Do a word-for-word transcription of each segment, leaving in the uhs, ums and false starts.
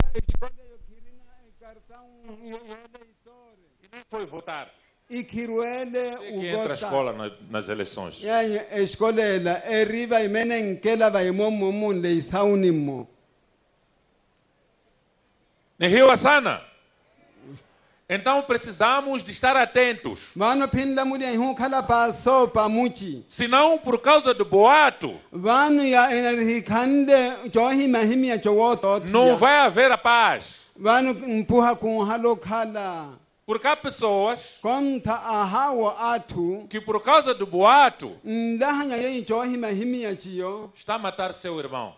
E nem foi votar. E que entra a escola na, nas eleições. A escola é riva e menen que ela vai momo le saunimo. Ni hiwa sana. Então precisamos de estar atentos. Senão, por causa do boato, não vai haver a paz. Porque há pessoas que, por causa do boato, está a matar seu irmão.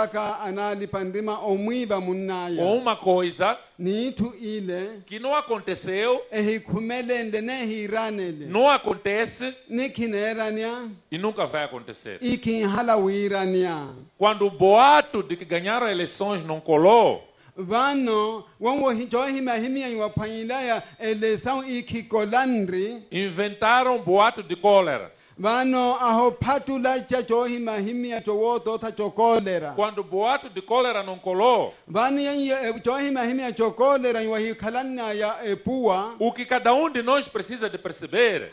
Ou uma coisa que não aconteceu, não acontece e nunca vai acontecer. Quando o boato de que ganharam eleições não colou, inventaram boato de cólera. Quando o boato de cólera não colou, o que cada um de nós precisa de perceber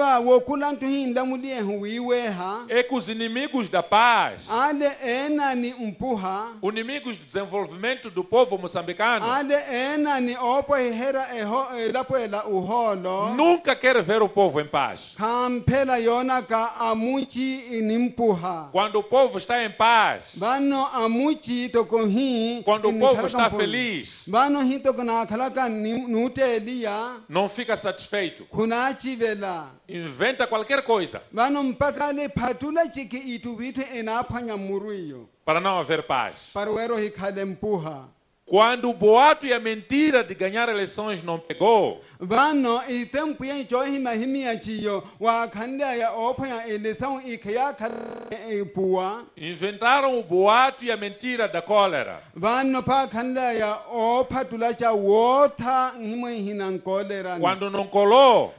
é que os inimigos da paz, os inimigos do desenvolvimento do povo moçambicano, nunca querem ver o povo em paz. Quando o povo está em paz, quando o povo está feliz, não fica satisfeito, inventa qualquer coisa para não haver paz. Quando o boato e a mentira de ganhar eleições não pegou, inventaram o boato e a mentira da cólera. Quando não colou,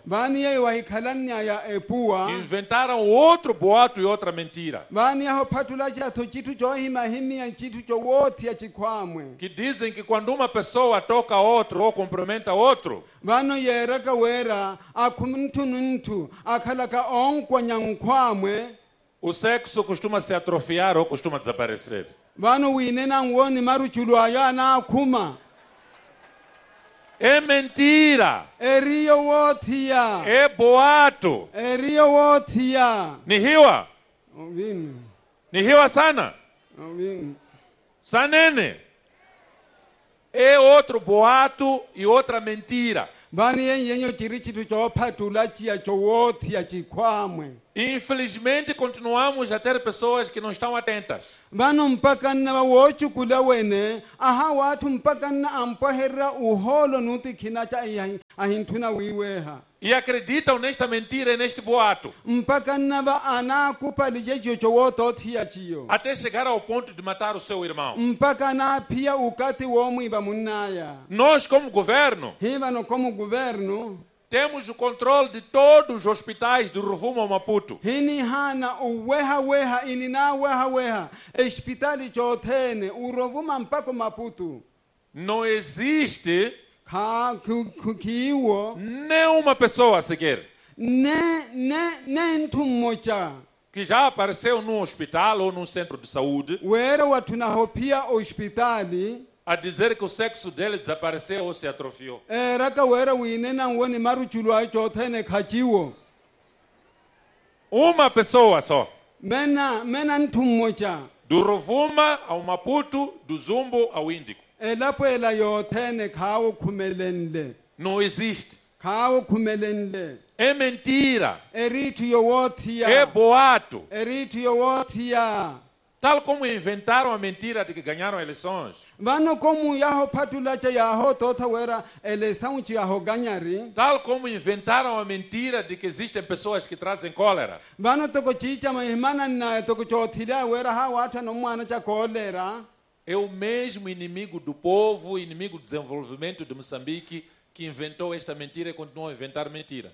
inventaram outro boato e outra mentira, que dizem que quando uma pessoa toca outro ou cumprimenta outro, o sexo costuma se atrofiar ou costuma desaparecer. É mentira. É boato. Nihiwa. Nihiwa sana. Sanene. É outro boato e outra mentira. Infelizmente, continuamos a ter pessoas que não estão atentas. E acreditam nesta mentira e neste boato, até chegar ao ponto de matar o seu irmão. Nós, como governo, temos o controle de todos os hospitais do Rovuma ao Maputo. Não existe nenhuma pessoa sequer que já apareceu num hospital ou num centro de saúde a dizer que o sexo dele desapareceu ou se atrofiou. Uma pessoa só. Do Rovuma ao Maputo, do Zumbo ao Índico. Não existe. É mentira. É boato. Tal como inventaram a mentira de que ganharam eleições. Tal como inventaram a mentira de que existem pessoas que trazem cólera. É o mesmo inimigo do povo, inimigo do desenvolvimento de Moçambique, que inventou esta mentira e continua a inventar mentiras.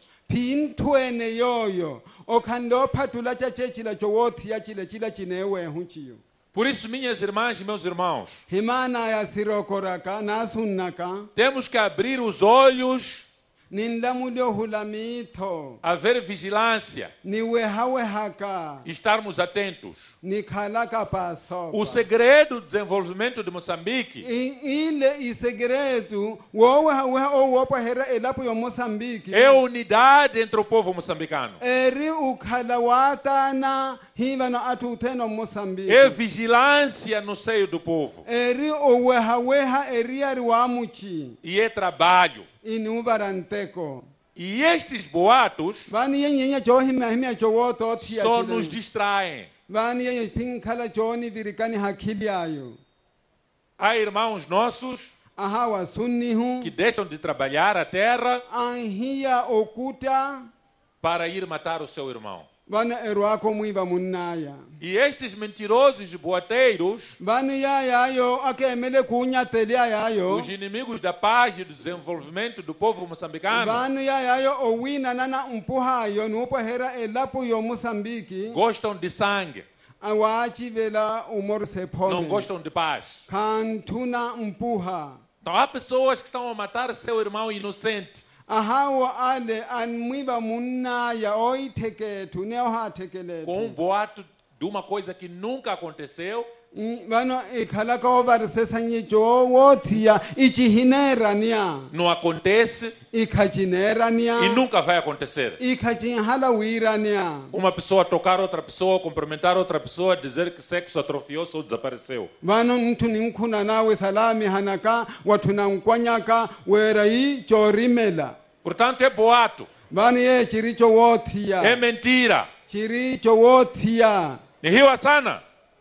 Por isso, minhas irmãs e meus irmãos, himana ya sirokoraka nasunnaka temos que abrir os olhos, ninlamulyo hulamito haver vigilância, niwehawehaka estarmos atentos. nikhalaka pasopa. O segredo do desenvolvimento de Moçambique I- ile isegretu wowehaweha owopahera elapo yo Moçambique é a unidade entre o povo moçambicano. eri ukhala watana hivano atuteno Moçambique É vigilância no seio do povo. eri owehaweha eriari wamuchi E é trabalho. inubaranteko E estes boatos vani yenyenya johimahimia jowoto só nos distraem. vani yenye pinkhala joni virikani hakiliayo Há irmãos nossos aha wasunnihu que deixam de trabalhar a terra anhiya okuta para ir matar o seu irmão. vana erwako mwiva munnaya E estes mentirosos e boateiros, vani yayayo akemele kunyatelia yayo os inimigos da paz e do desenvolvimento do povo moçambicano, vanu yayayo owina nana mpuhayo nupohera elapo yo Moçambique gostam de sangue, awachivela umorse não phone gostam de paz. kantuna mpuha Então há pessoas que estão a matar seu irmão inocente, ahawo ale anmwiva munnaya oitheketu neohathekelete com um boato de uma coisa que nunca aconteceu, I- vano ikhalaka ovarisesanye jowothia ichihinerania não acontece ikhachinerania e nunca vai acontecer. ikhachihala wirania Uma pessoa tocar outra pessoa, cumprimentar outra pessoa, dizer que sexo atrofiou-se ou desapareceu. vano nthu ninkhuna nawe salami hanaka wathuna nkwanyaka werai chorimela Portanto, é boato, vani ye chiri chowothia é mentira. chiri chowothia Ni hiwa sana.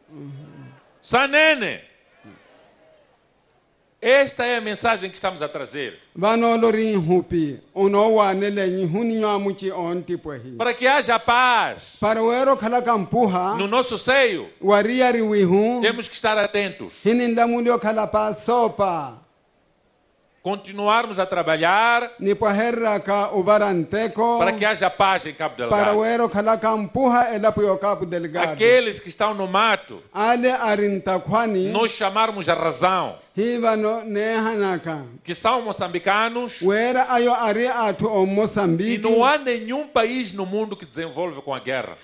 Sanene. Esta é a mensagem que estamos a trazer. vano lori nhupi unowanele nyihuninyo muchi ontipwehi Para que haja paz para wero khalaka mpuha no nosso seio, wariyari wihu temos que estar atentos. hininlamulyo khala pasopa Continuarmos a trabalhar nipwaherraka uvaranteko para que haja paz em Cabo para Delgado. wero khalaka mpuha elapo yo Cabo Delgado Aqueles que estão no mato, ale arintakhwani nós chamarmos a razão, hivano nehanaka que são moçambicanos, wera ayo ari athu o e Moçambique não há nenhum país no mundo que desenvolve com a guerra.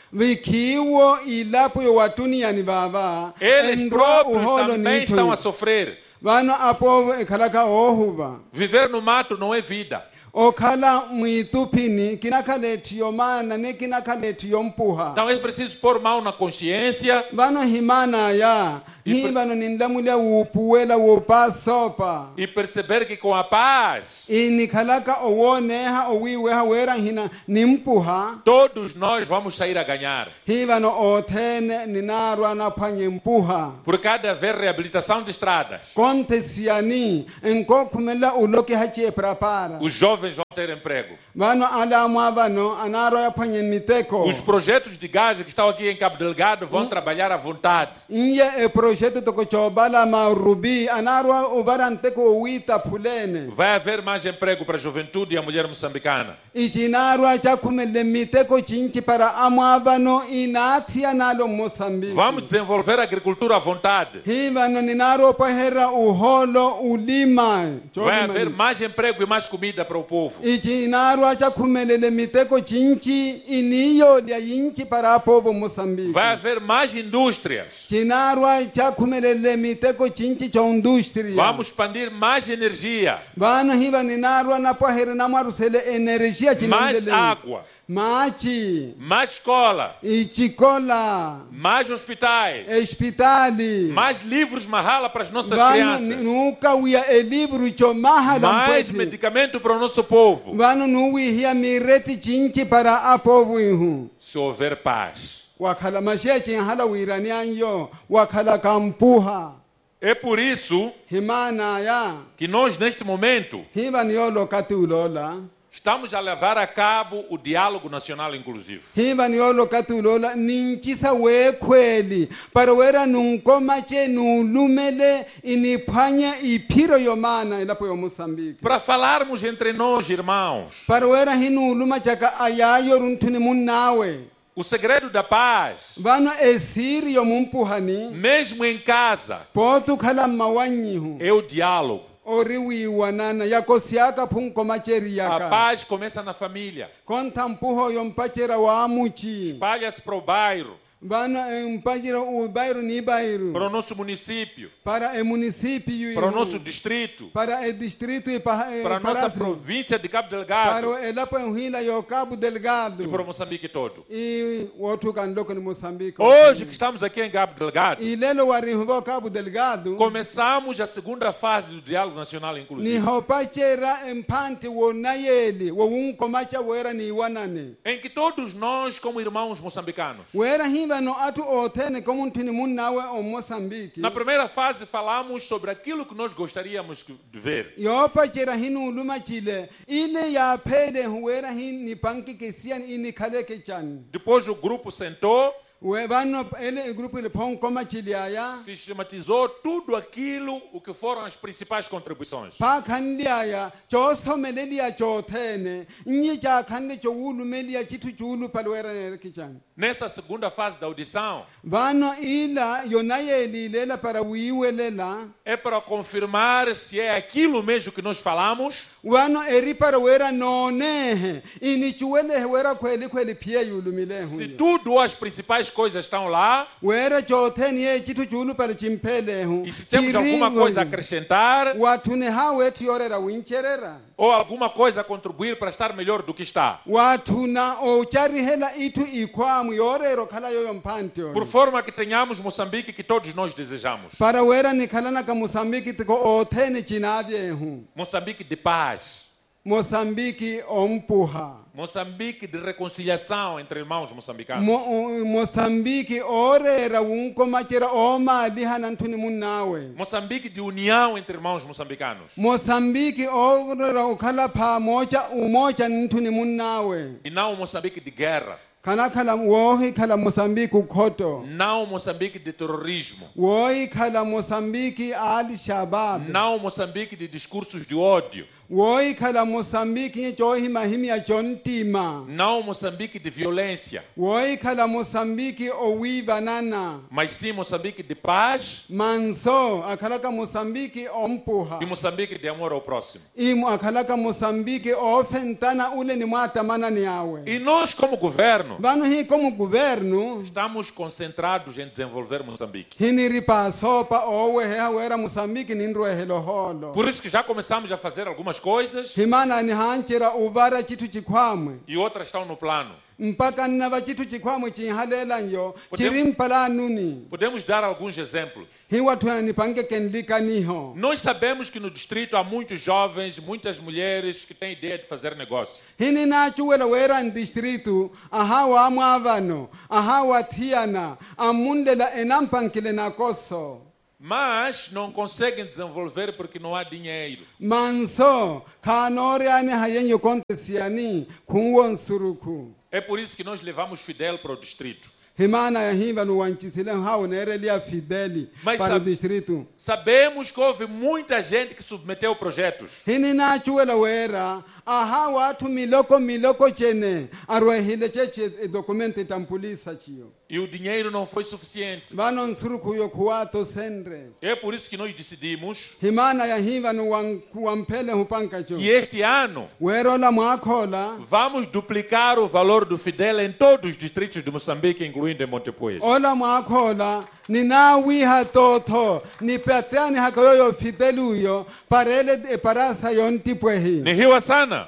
vikiwo ilapo yo watuniyani vava Eles endro próprios uholo também estão a nithu sofrer. vano apo ekhalaka ohuva Viver no mato não é vida. okhala mwituphini kinakhaletiyo mana ne kinakhaletiyo mpuha Então é preciso pôr mão na consciência vano himana ya E hi por- vano ninlamulya wupuwela wupasopa e perceber que com a paz inikhalaka owoneha owiweha wera hina nimpuha todos nós vamos sair a ganhar. hi vano othene ninarwa naphwanye mpuha Por cada haver reabilitação de estradas, kontesiani enkokhumela uloki hachiye prapara os jovens vão ter emprego. vano alamwa vano anarwa yaphwanye miteko Os projetos de gás que estão aqui em Cabo Delgado vão trabalhar à vontade. inye e projeto tokochobala marubi anarwa uvaranteko wita phulene Vai haver mais emprego para a juventude e a mulher moçambicana. ichinarwa chakhumele miteko chinchi para amwavano inathia nalo Moçambique Vamos desenvolver a agricultura à vontade. hi vano ninaro pohera uholo ulima Vai haver mais emprego e mais comida para o povo. ichinarwa chakhumelele miteko chinchi iniyo lya yinchi para povo Moçambique Vai haver mais indústrias. chinarwa chakhumelele miteko chinchi cha industria Vamos expandir mais energia, vano hiva ninarwa na pohera namwarusele energia mais chinendele água, machi mais escola, ichikola mais hospitais, hospitali mais livros mahala para as nossas vano crianças, nukawiya elivru cho mahala mais mpweti medicamento para o nosso povo. vano nuwihia mireti chinchi para apovo ihu Se houver paz. wakhala mashiya chinhala wirani anyo wakhala kampuha É por isso himana ya que nós, neste momento, hiva niyolo kati ulola estamos a levar a cabo o diálogo nacional inclusivo. hiva niyolo kati ulola ninchisa wekhweli para wera nunkoma che nulumele iniphwanya iphiro yomana ilapo yo Moçambique Para falarmos entre nós, irmãos, para wera hinuluma chaka ayayo runthuni munnawe O segredo da paz, vano esiri yomumpuhani mesmo em casa, potu khala mawanyihu é o diálogo. oriwi wanana yakosiaka punko macheri A yaka paz começa na família. konta mpuho yompachera wa amuchi Espalha-se para o bairro, vano mpachera o bairro ni bairro para o nosso município, para o município para o nosso distrito, para o distrito e para para a nossa para província de Cabo para Delgado elapo hila yo Cabo Delgado e para o Moçambique todo. e outro candoko ni Moçambique Hoje que estamos aqui em Cabo Delgado, e lelo warihuvo Cabo Delgado começamos a segunda fase do diálogo nacional ni inclusive, hopachera empante wonayeli wo unkomacha wera ni wanane em que todos nós, como irmãos moçambicanos, wera himba no atu otene como ntini munawe o Moçambique na primeira fase falamos sobre aquilo que nós gostaríamos de ver. yopachera hinu lumachile ile ya pele wera hin ni panki kesian ini khaleke chan Depois o grupo sentou, we vano ele grupo le pon koma chiliaya sistematizou tudo aquilo o que foram as principais contribuições. pa khandiaya cho somelia cho thene nyi cha khande cho ulu melia chitu chulu palwera ne kichan Nessa segunda fase da audição, vano ila yonayeli lela para wiwelela é para confirmar se é aquilo mesmo que nós falamos wano eri para wera none ini chuele wera kweli kweli pia yulumile se hu tudo ou as principais coisas estão lá wera cho thene ye chitu chulu pale chimpele hu e se temos alguma coisa a acrescentar watu ne hawe tiorera wincherera ou alguma coisa a contribuir para estar melhor do que está. watu na o chari hela itu ikwamu yorero khala yoyo mpante Por forma que tenhamos Moçambique que todos nós desejamos. para wera ni khala na ka Moçambique tiko o thene chinavye hu Moçambique de paz. Moçambique ompuha Moçambique de reconciliação entre irmãos moçambicanos. Mo, o- Moçambique orera unkomachera oma lihana ntuni munawe Moçambique de união entre irmãos moçambicanos. Moçambique orera ukhala pamoja umoja ntuni munawe E não Moçambique de guerra. kana khala wohi khala Moçambique ukhoto Não Moçambique de terrorismo. wohi khala Moçambique al shabab Não Moçambique de discursos de ódio. wohi khala Moçambique johi mahimi ya jontima Não Moçambique de violência. wohi khala Moçambique owiva nana Mas sim Moçambique de paz manso akhalaka Moçambique ompuha e Moçambique de amor ao próximo. imu akhalaka Moçambique ofentana ule ni mwatamana ni yawe E nós, como governo, vano hi como governo estamos concentrados em desenvolver Moçambique. hiniri pasopa owe heha wera Moçambique nindroehelo holo Por isso que já começamos a fazer algumas coisas himana ni hanchera uvara chitu chikwamwe e outras estão no plano. mpaka nnava chitu chikwamwe chinhalela nyo Podemos- chirimpala nuni Podemos dar alguns exemplos. hiwathu nipange kenlikaniho Nós sabemos que no distrito há muitos jovens, muitas mulheres que têm ideia de fazer negócio. hini nachuwela wera ndistritu ahawa amwavano ahawa thiyana amundela enampankile nakoso Mas não conseguem desenvolver porque não há dinheiro. manso khanoriane hayenyo kontesiani khunwon suruku É por isso que nós levamos Fidel para o distrito. himana yahiva nuwanchisile hawo nerelia fideli Mas para o sabe- distrito Sabemos que houve muita gente que submeteu projetos. hini nachuwela wera aha watu miloko miloko chene arwehile cheche dokumenti tampulisa chiyo E o dinheiro não foi suficiente. vano nsuruku yo kuwato sendre É por isso que nós decidimos himana yahiva nuwampele hupanka cho que este ano werola mwakhola vamos duplicar o valor do Fidel em todos os distritos de Moçambique, incluindo em Montepuez. ola mwakhola ninawiha totho nipeteani hakayoyo fideluyo parele e parasa yontipwehi Ni Rio Sana.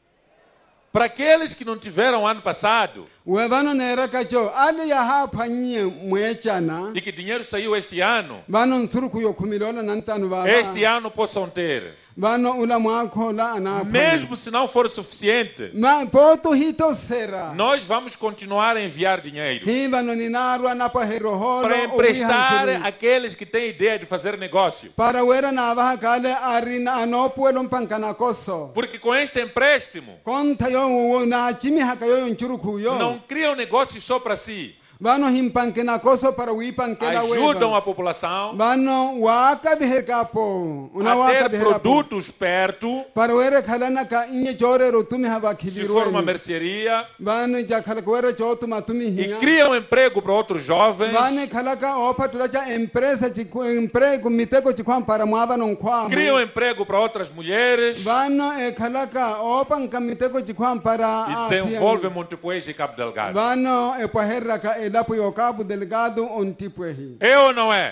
Para aqueles que não tiveram ano passado we vano neraka cho ali yahaphanyie mwechana e que dinheiro saiu este ano, vano nsuruku yo khumilola nantanu vava este ano possam ter. vano ula mwakhola ana Mesmo se não for suficiente, ma poto hito sera nós vamos continuar a enviar dinheiro hi vano ninarwa napa heroholo para emprestar aqueles que têm ideia de fazer negócio. para wera na vaha kale arina anopuelo mpankana koso Porque com este empréstimo, konta yo na chimi hakayoyo nchuruku yo não criam negócios só para si, vano himpanke na koso para uipankela ajudam weva a população vano waka bihekapo una a waka ter biherapo produtos perto, para wera khalana ka inye chore rotumi haba se for uma khilirweni mercearia, vano ja khala kwera chotu matumi e hiya criam emprego para outros jovens, vane khalaka opa tulacha empresa chiku emprego miteko chikwam para mwava nonkwama criam emprego para outras mulheres vano e khalaka opa nkamiteko chikwam para e ah, desenvolvem Montepuez e Cabo Delgado. vano e paherra ka elapo yo Cabo Delgado ontipwehi É ou não é?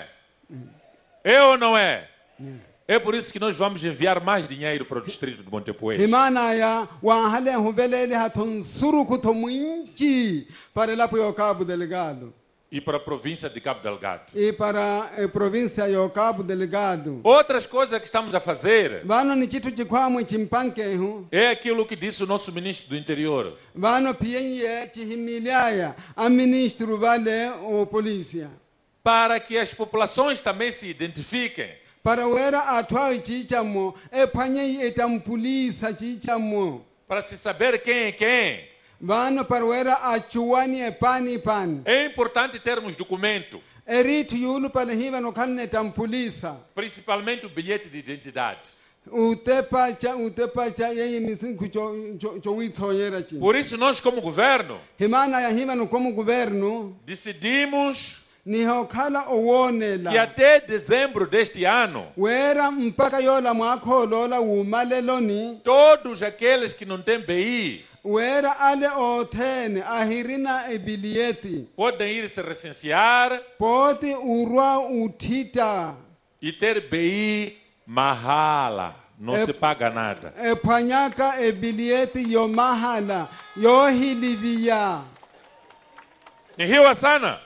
É ou não é? É por isso que nós vamos enviar mais dinheiro para o distrito de Montepuez. himana ya wa hale huvelele haton suru kuto mwinchi para elapo yo Cabo Delgado E para a província de Cabo Delgado. e para a província yo Cabo Delgado Outras coisas que estamos a fazer vano ni chitu chikwamwe chimpanke hu é aquilo que disse o nosso ministro do Interior. vano pienye chihimiliaya a ministro vale o polícia Para que as populações também se identifiquem. para wera atwai chichamo e phanye etampulisa chichamo Para se saber quem é quem. vano para wera achuani e pani pan É importante termos documento, eritu yulu pale hiva no kanne tampulisa principalmente o bilhete de identidade. utepa cha utepa cha yeye misinku cho cho, cho withoyera chi Por isso nós como governo himana ya hiva no como governo decidimos ni hokhala owonela que até dezembro deste ano, wera mpaka yola mwakho lola umaleloni todos aqueles que não têm B I wera ale othene ahirina ebilieti podem ir se recensear poti urwa uthita e ter B I mahala. Não É- se paga nada. ephwanyaka ebilieti yo mahala yo hilivia Em Rio Sana,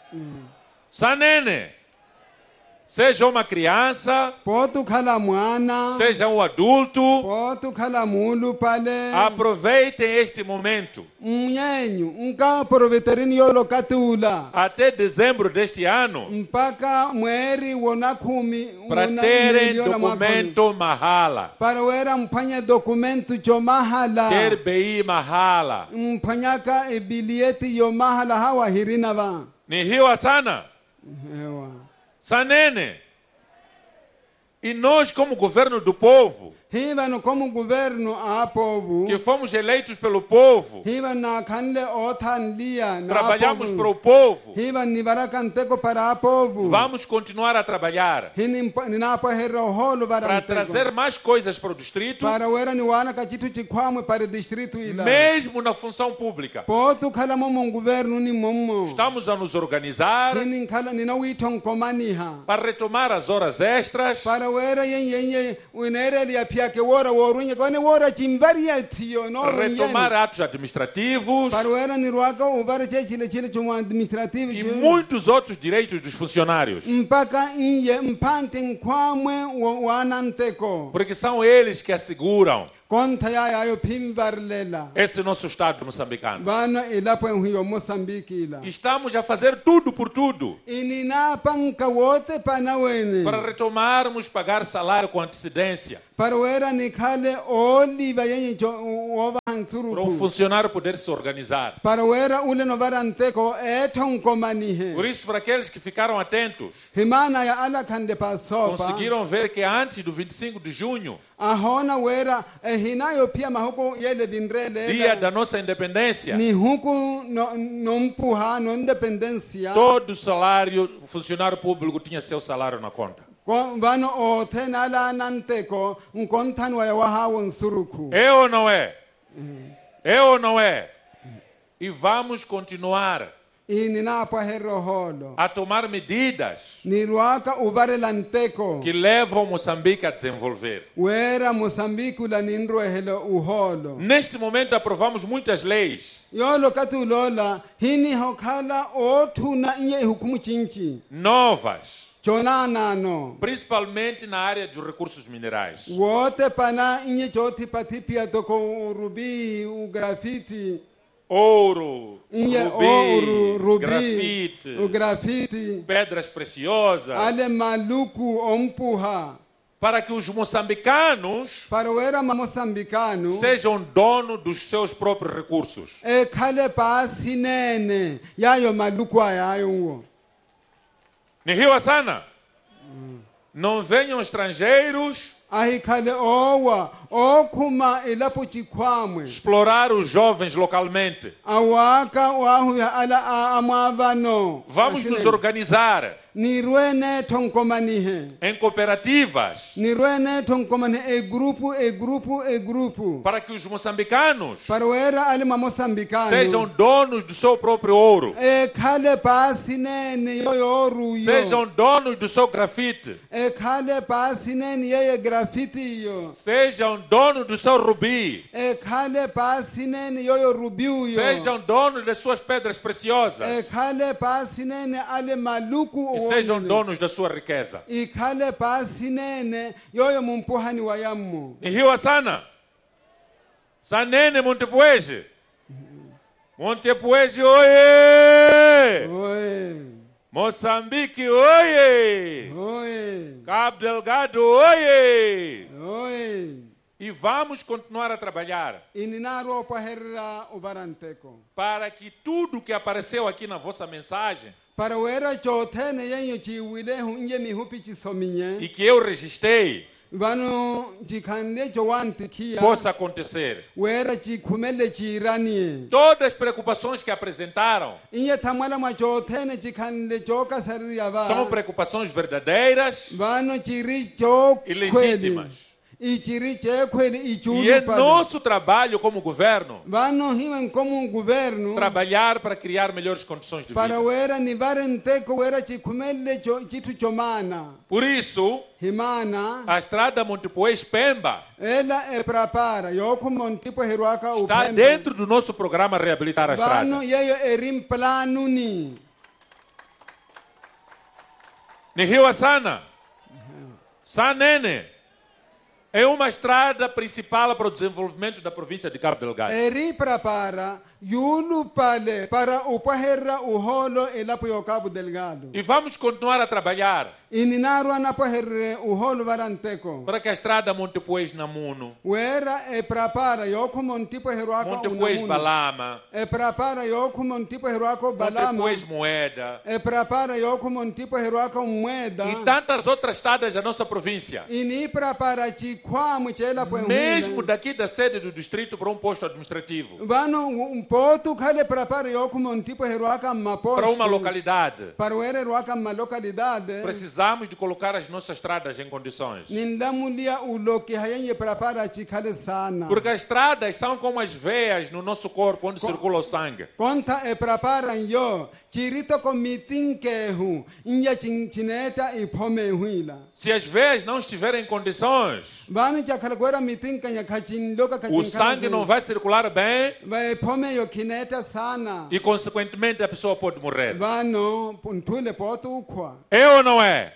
Sanene, seja uma criança, potu khala mwana seja um adulto, potu khala mulu pale aproveitem este momento. mnyenyu nka proveterini yolo katula Até dezembro deste ano, mpaka mweri wona khumi para wona terem miliona mwakhoni. documento mahala, para wera mphwanya dokumento cho mahala ter B I mahala. mphwanyaka ebilieti yo mahala hawa hirina va Em Rio Sana, ewa Sanene. E nós, como governo do povo, hiva no como governo a povo que fomos eleitos pelo povo, hiva na kanle othanlia na trabalhamos para povo. o povo, hiva ni barakanteko para a povo vamos continuar a trabalhar hini mpa- ni napa herro holo para baranteko trazer mais coisas para o distrito, para wera ni wana ka chitu chikwamwe para distrito ila mesmo na função pública. potu khala momo governo ni momo Estamos a nos organizar hini khala ni na withong komaniha para retomar as horas extras, para wera yen yen yen unereli ya pia ke wora worunye kone wora chimbaria tiyo no retomar atos administrativos para wera ni ruaka ubara che chile chile chumo administrativo e chi- muitos outros direitos dos funcionários, mpaka inye mpante nkwamwe wa- wananteko porque são eles que asseguram konta ya yayo pimbarlela esse nosso Estado moçambicano. bana ilapo hiyo Mozambique ila Estamos a fazer tudo por tudo inina panka wote pana wene para retomarmos pagar salário com antecedência, para wera ni khale oliva yenye cho ova para um hansuru funcionário poder se organizar. para wera ule no baranteko eton komanihe Por isso, para aqueles que ficaram atentos, himana ya ala kande pasopa conseguiram ver que antes do vinte e cinco de junho, ahona wera ehinayo pia mahuko yele vinrele dia da nossa independência, ni huku no, no mpuha no independência todo o salário, o funcionário público tinha seu salário na conta. Ko- vano o tenala nanteko nkontan wa wahawo nsuruku É ou não é? É ou não é? E vamos continuar ini napa herro holo a tomar medidas ni ruaka uvare lanteko que levam Moçambique a desenvolver. wera Mozambique la ninro helo uholo Neste momento aprovamos muitas leis yolo katulola hini hokhala othuna inye hukumu chinchi novas, chona nano principalmente na área dos recursos minerais. wote pana inye choti patipia toko rubi u grafiti Ouro, inye rubi, ouro rubi grafite, u grafiti pedras preciosas, ale maluku ompuha para que os moçambicanos para wera mamoçambicano sejam donos dos seus próprios recursos. ekhale phasi nene yayo maluku ayayo wo. Nihiwa sana. Não venham estrangeiros ahikhale owa okhuma elapho chikhwamwe explorar os jovens localmente. awaka wahuya ala a- amavano Vamos nos organizar nirwene thonkomanihe em cooperativas nirwene thonkomane e grupo e grupo e grupo para que os moçambicanos para wera ali mamosambikano sejam donos do seu próprio ouro, ekhale phasi nene yoyo ruyo sejam donos do seu grafite, ekhale phasi nene yeye graffiti yo sejam donos do seu rubi, ekhale phasi nene yoyo rubiu yo sejam donos das suas pedras preciosas ekhale phasi nene ale maluku e sejam donos da sua riqueza. ikhale phasi nene yoyo mumpuhani wa yammo Nihiwa sana. Sanene Montepuez. Montepuez, oye! oye Moçambique, oye! oye Cabo Delgado, oye! oye E vamos continuar a trabalhar ininaro paherra ubaranteko para que tudo que apareceu aqui na vossa mensagem para wera chothene yenyo chiwile hunye mihupi chisominye e que eu registrei vano chikhande chowanti kia possa acontecer. wera chikhumele chiranie Todas as preocupações que apresentaram inye thamwala mwa chothene chikhande choka sariya são va preocupações verdadeiras vano chiri e chokhweli legítimas. ichiri chekhweli E é ichulu pale nosso trabalho como governo vano hiwen como governo trabalhar para criar melhores condições de para vida. wera ni varenteko wera chikhumele cho- chitu chomana Por isso, himana a estrada Montepuez-Pemba ela e prepara yoko montipo herwaka está upemba dentro do nosso programa Reabilitar a vano Estrada. yeyo erim planuni Nihiwa sana. Sanene. É uma estrada principal para o desenvolvimento da província de Cabo Delgado. eri prepara yulu pale para upaherra uholo elapo yo Cabo Delgado E vamos continuar a trabalhar ininaru anapaherre uholo varanteko para que a estrada Montepuez-Namuno, wera e prepara yoko montipo herwaka Montepuez-Balama, e prepara yoko montipo herwaka balama Montepuez-Moeda e prepara yoko montipo herwaka mweda e tantas outras estradas da nossa província. ini prepara chikhwamu chela po Mesmo daqui da sede do distrito para um posto administrativo, vano um poto khale prepara yoko montipo herwaka maposto para uma localidade. para wera herwaka ma localidade Precisamos de colocar as nossas estradas em condições. nindamulia uloki hayenye prepara chikhale sana Porque as estradas são como as veias no nosso corpo onde circula o sangue. konta e prepara yo chirito ko mitinkehu inja chin- chineta iphome huila Se as veias não estiverem em condições, vano chakhala kwera mitinka nya khachin loka khachin o sangue não vai circular bem vai iphome yo kineta sana e, consequentemente, a pessoa pode morrer. vano punthule poto ukhwa É ou não é?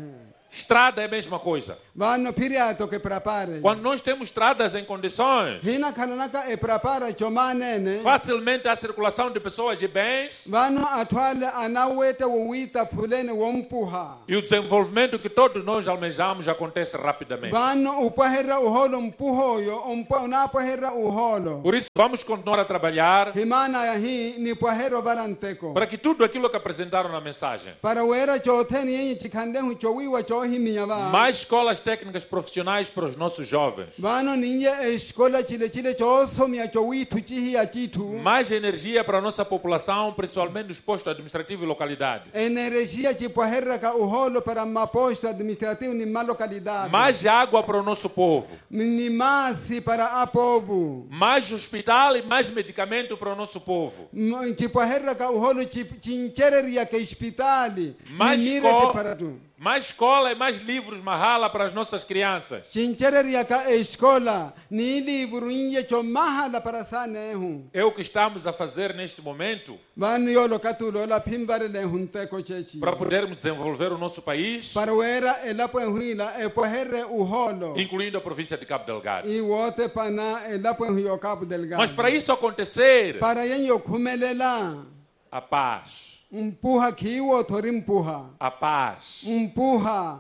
Estrada é a mesma coisa. vano phiri ato ke prepare Quando nós temos estradas em condições, hina khalanaka e prepara chomanene facilmente há circulação de pessoas e bens vano athwale anaweta wowita phulene wompuha e o desenvolvimento que todos nós almejamos acontece rapidamente. vano upaherra uholo mpuhoyo umpa unapaherra uholo Por isso, vamos continuar a trabalhar himana ya hi ni pahero varanteko para que tudo aquilo que apresentaram na mensagem, para wera chotheni yenye chikhandehu chowiwa chohimiya va mais escolas técnicas profissionais para os nossos jovens, vano ninye escola chile chile chosomya chowithu chihiya chithu mais energia para a nossa população, principalmente nos postos administrativos e localidades, energia chipaherra ka uholo para maposto administrativo ni malocalidade mais água para o nosso povo, ni masi para apovo mais hospital e mais medicamento para o nosso povo, chipaherra ka uholo chinchereria ke hospitali mais ni mirete escola, para tu mais escola e mais livros mahala para as nossas crianças. chinchereria ka escola ni livro inye chomahala para sanehu É o que estamos a fazer neste momento vanu yolo katulola phimbarele hunteko chechi para podermos desenvolver o nosso país, para wera elapo huila epoherre uholo incluindo a província de Cabo Delgado. e wote pana elapo huyo Cabo Delgado Mas para isso acontecer, para yenyo khumelela a paz, mpuha khiwo thori mpuha a paz, mpuha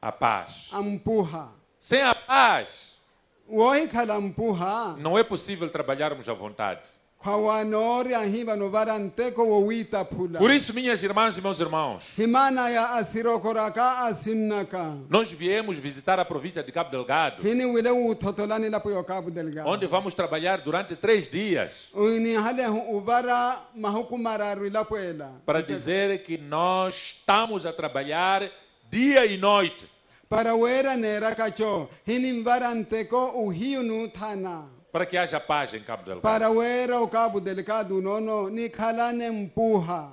a paz. ampuha Sem a paz, wohi khala mpuha não é possível trabalharmos à vontade. khwawanori ahiva no varanteko wo wita phula Por isso, minhas irmãs e meus irmãos, himana ya asirokoraka asinnaka nós viemos visitar a província de Cabo Delgado, hini wile u thotolani lapo yo Cabo Delgado onde vamos trabalhar durante três dias uini hale hu uvara mahukumararu lapo ela para dizer que nós estamos a trabalhar dia e noite para wera nera kacho hini varanteko uhiunu thana para que haja paz em Cabo Delgado. para wera o Cabo Delgado nono ni khalane mpuha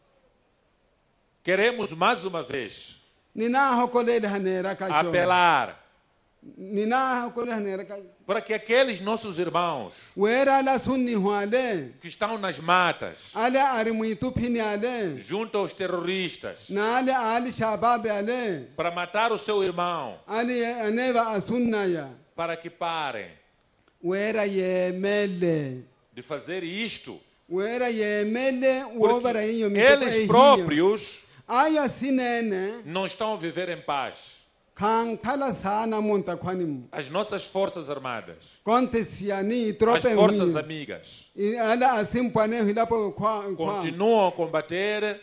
Queremos mais uma vez nina hokolele hanera kacho apelar nina hokolele hanera kacho para que aqueles nossos irmãos wera la sunni huale que estão nas matas, ale arimuitu phini ale junto aos terroristas, na ale ali shabab ale para matar o seu irmão, ali aneva asunnaya para que parem wera yemele de fazer isto. wera yemele Porque wobara yinyo eles próprios aya sinene não estão a viver em paz. khang khala sana monta khwanim As nossas forças armadas, konte siani as trope forças hui amigas, ala asimpwane hilapo kwa kwa continuam a combater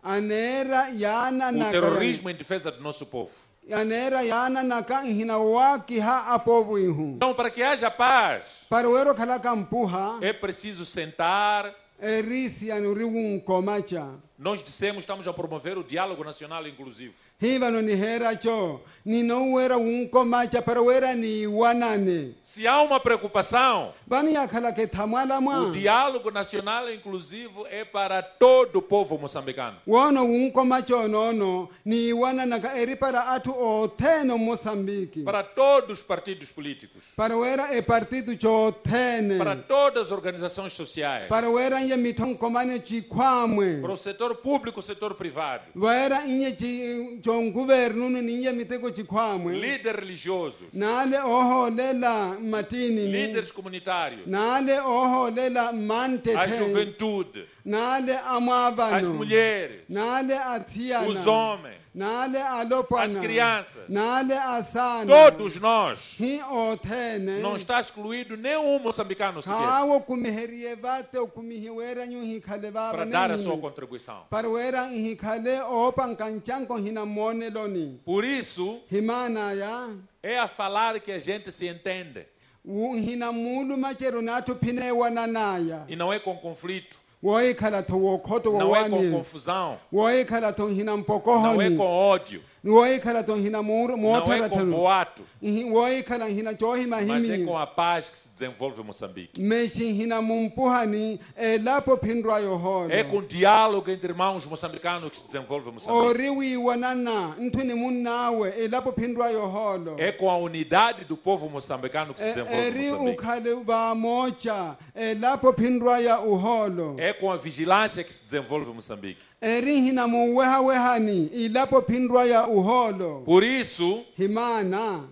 anera yana o na terrorismo em defesa do nosso povo. anera yana na kan hina waki ha apovu ihu Então, para que haja paz, para wero khala kampuha é preciso sentar. erisi anuri un komacha Nós dissemos, estamos a promover o diálogo nacional inclusivo. hiva no ni hera cho ni no wera un komacha para wera ni wanane Se há uma preocupação, bani ya khala ke thamala o ma diálogo nacional inclusivo é para todo o povo moçambicano. wono un komacha no no ni wanana ka eri para atu o teno Moçambique Para todos os partidos políticos, para wera e partido cho tene para todas as organizações sociais, para wera ye mithong komane chi khwamwe para o setor público e o setor privado, wera inye chi cho governo ni ye miteko chi khwamwe líderes religiosos, nale oho lela matini ni líderes comunitários, nale oho lela a mante juventude, nale as amavano mulheres, nale os athiana homens, nale as alopana crianças, nale asana todos nós. hi othene Não está excluído nenhum moçambicano sequer kawo kumiherie vate kumihiwera nyu hi khale baba para dar a sua contribuição. para wera hi khale opa kanchanko hina moneloni Por isso, himana ya é a falar que a gente se entende u- hina mulu machero natu phine wananaya e não é com conflito, woi khala to wo khoto wo não é com wani confusão, woi khala to hina não é mpokohoni com ódio, woi khala to hina mur não é mothara com thanu boato, woi khala hina chohi mas é mahimi com a paz que se desenvolve em Moçambique. meshi hina mumpuhani elapo phindwa yo holo É com diálogo entre irmãos moçambicanos que se desenvolve em Moçambique. oriwi wanana nthuni munnawe elapo phindwa yo holo É com a unidade do povo moçambicano que se desenvolve em eri Moçambique. ukhale va mocha elapo phindwa ya uholo É com a vigilância que se desenvolve em Moçambique. eri hina muweha wehani ilapo phindwa ya uholo Por isso, himana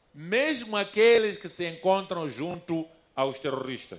mesmo aqueles que se encontram junto aos terroristas,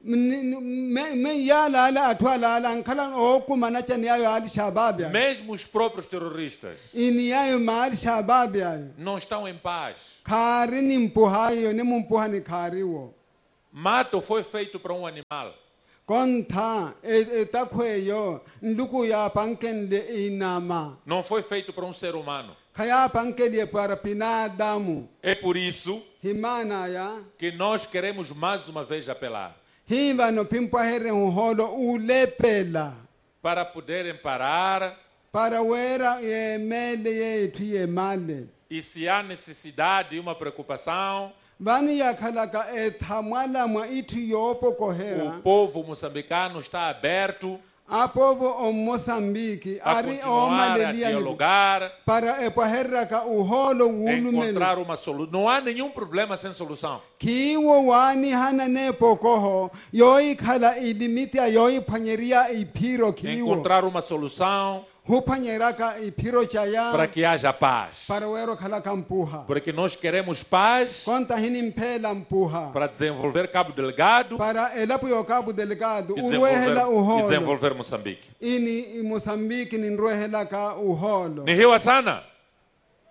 me me yala ala atwala ala nkhala okumana chani yayo ali shabab ya mesmo os próprios terroristas, ini yayo mal shabab ya não estão em paz. khari ni mpuhayo ni mumpuhani khariwo Mato foi feito para um animal. kontha etakhweyo nluku ya pankenle inama Não foi feito para um ser humano. khaya pankele para pinadamu É por isso himana ya que nós queremos mais uma vez apelar hiva no pimpahere uholo ulepela para poderem parar para wera yemele yethu yemale e, se há necessidade e uma preocupação, vani yakhalaka ethamwala mwa ithu yopo o kohera povo moçambicano está aberto apovo o Moçambique a ari o continuar a malelia dialogar, para epaheraka uholo wulumele encontrar uma solução. Não há nenhum problema sem solução. kiwo wani hana ne pokoho yoi khala ilimiti yoi phanyeria iphiro kiwo Encontrar uma solução huphanyeraka iphiro chaya para que haja paz. para wero khala kampuha Porque nós queremos paz konta hini mphela mpuha para desenvolver Cabo Delgado para elapo yo Cabo Delgado e urwehela desenvolver, e uholo desenvolver Moçambique. ini i Moçambique ni nrwehela ka uholo Ni hiwa sana?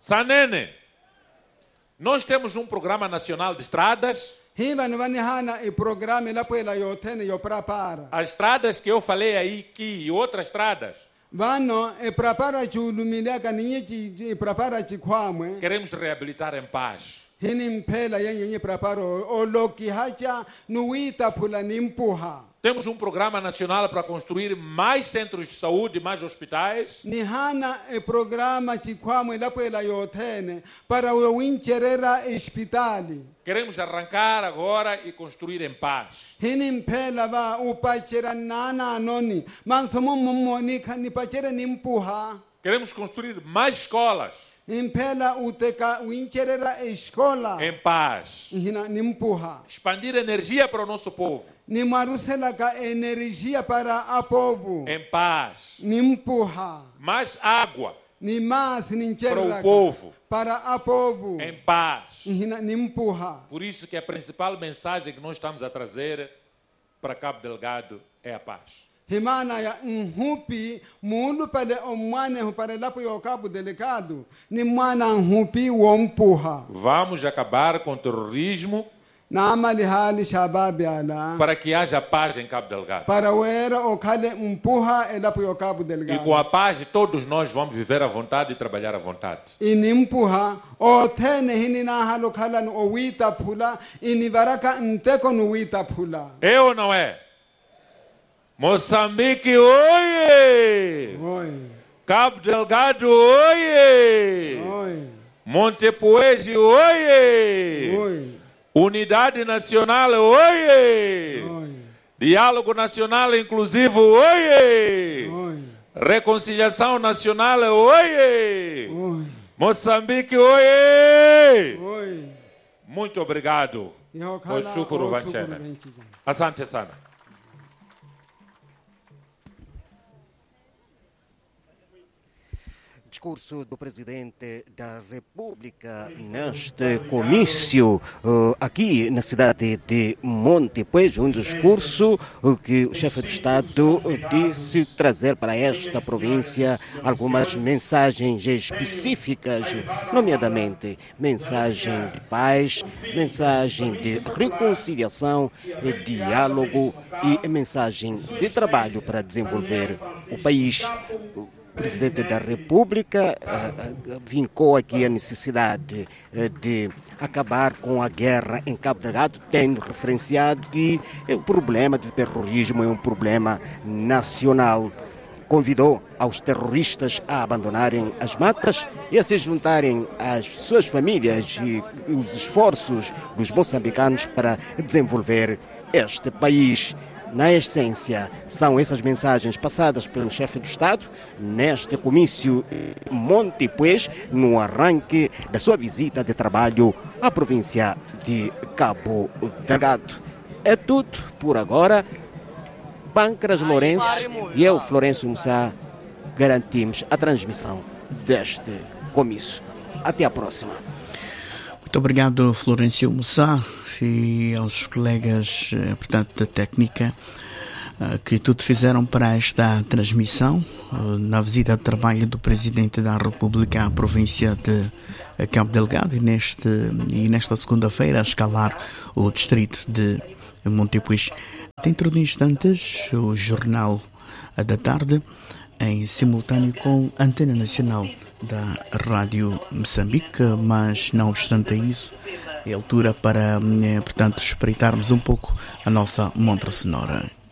Sanene, nós temos um programa nacional de estradas. hi vanhu va ni hana i programe lapo ela yothene yo prapara As estradas que eu falei aí, que e outras estradas, vanhu i prapara chulumileka ninyi chi i prapara chikhwamwe queremos reabilitar em paz. hini mphela yenyenye prapara o loki hacha nuwita phula nimpuha Temos um programa nacional para construir mais centros de saúde, mais hospitais. ni hana i programa chikhwamwe lapo ela yothene para o wincherera hospitali Queremos arrancar agora e construir em paz. hini mphela va upachera nana anoni mansomo momoni khani pachera nimpuha Queremos construir mais escolas imphela uteka wincherera escola em paz. hina nimpuha Expandir energia para o nosso povo nimarusela ka energia para a povo em paz. nimpuha Mais água ni mas para o nincherera povo para a povo em paz. hina nimpuha Por isso que a principal mensagem que nós estamos a trazer para Cabo Delgado é a paz. himana ya nhupi mulu pale omwane pale lapo yo Cabo Delgado ni mwana nhupi wompuha Vamos acabar com o terrorismo na amali hali shababi ala para que haja paz em Cabo Delgado. para wera okhale mpuha elapo yo Cabo E com Delgado a paz todos nós vamos viver à vontade e trabalhar à vontade. inimpuha othene hini na halo khala no wita phula inivaraka nteko no wita phula É ou não é? Moçambique, oie! oi Cabo Delgado, oie! oi Montepuez, oie! oi Unidade Nacional, oie! oi Diálogo Nacional Inclusivo, oie! oi Reconciliação Nacional, oie! oi Moçambique, oie! oi Muito obrigado. yo khala Oshukuru vanchena. Asante sana. Discurso do Presidente da República neste comício uh, aqui na cidade de Montepuez, um discurso uh, que o chefe de Estado uh, disse trazer para esta província algumas mensagens específicas, nomeadamente mensagem de paz, mensagem de reconciliação, uh, diálogo e mensagem de trabalho para desenvolver o país. O Presidente da República uh, uh, vincou aqui a necessidade uh, de acabar com a guerra em Cabo Delgado, tendo referenciado que o problema do terrorismo é um problema nacional. Convidou aos terroristas a abandonarem as matas e a se juntarem às suas famílias e os esforços dos moçambicanos para desenvolver este país. Na essência, são essas mensagens passadas pelo chefe do Estado neste comício Montepuez, no arranque da sua visita de trabalho à província de Cabo Delgado. É tudo por agora. Pâncras Lourenço e eu, Florencio Mussá, garantimos a transmissão deste comício. Até a próxima. Muito obrigado, Florencio Mussá, e aos colegas, portanto, da técnica, que tudo fizeram para esta transmissão na visita de trabalho do Presidente da República à província de Cabo Delgado e, neste, e nesta segunda-feira a escalar o distrito de Montepuez. Dentro de instantes, o Jornal da Tarde, em simultâneo com a Antena Nacional da Rádio Moçambique, mas não obstante isso, é a altura para, portanto, espreitarmos um pouco a nossa montra sonora.